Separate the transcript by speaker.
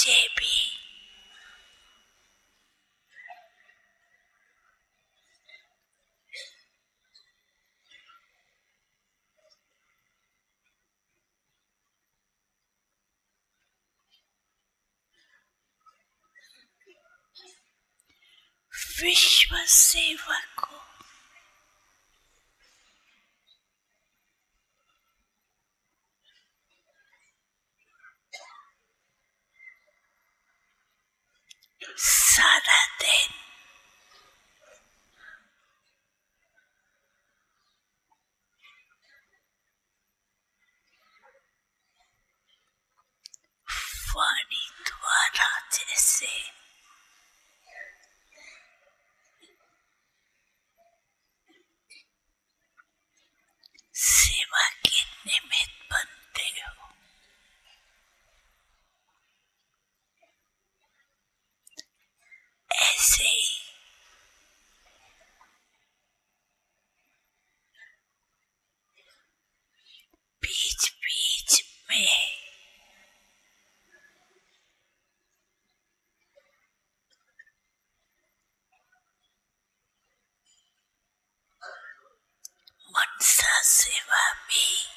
Speaker 1: बच्चे भी विश्व सेवा को सारा दिन वाणी द्वारा जैसे सेवा के निमित्त बनते हो, ऐसे ही बीच बीच में मनसा सेवा भी